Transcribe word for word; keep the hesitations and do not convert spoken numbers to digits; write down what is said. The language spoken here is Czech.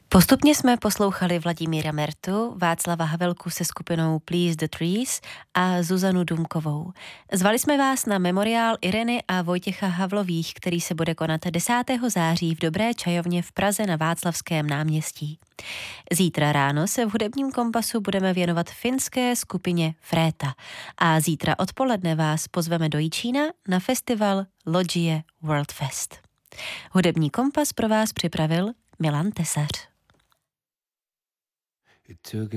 Postupně jsme poslouchali Vladimíra Mertu, Václava Havelku se skupinou Please the Trees a Zuzanu Dumkovou. Zvali jsme vás na memoriál Ireny a Vojtěcha Havlových, který se bude konat desátého září v Dobré čajovně v Praze na Václavském náměstí. Zítra ráno se v hudebním kompasu budeme věnovat finské skupině Fréta a zítra odpoledne vás pozveme do Jičína na festival Logie World Fest. Hudební kompas pro vás připravil Milan Tesař. It took